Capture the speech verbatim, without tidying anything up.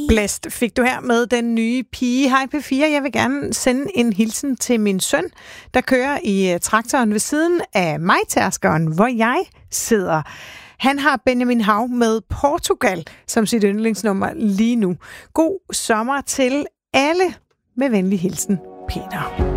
Blæst fik du her med den nye pige. Hej P fire, jeg vil gerne sende en hilsen til min søn, der kører i traktoren ved siden af mig-tærskeren, hvor jeg sidder. Han har Benjamin Hav med Portugal som sit yndlingsnummer lige nu. God sommer til alle. Med venlig hilsen, Peter.